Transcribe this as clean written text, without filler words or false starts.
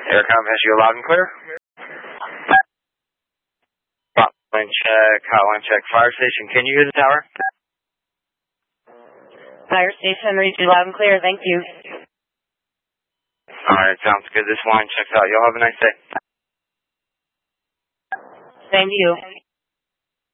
Aircom has you loud and clear. Hotline check, fire station. Can you hear the tower? Fire station, read you loud and clear. Thank you. Alright, sounds good. This line checks out. Y'all have a nice day. Same to you.